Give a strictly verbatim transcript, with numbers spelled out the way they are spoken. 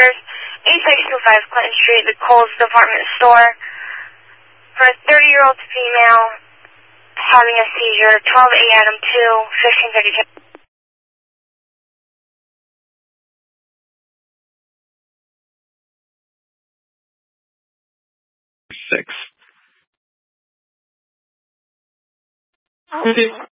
eight six two five Clinton Street, the Kohl's department store, for a thirty-year-old female having a seizure, twelve A Adam two, fifteen thirty-two. Six.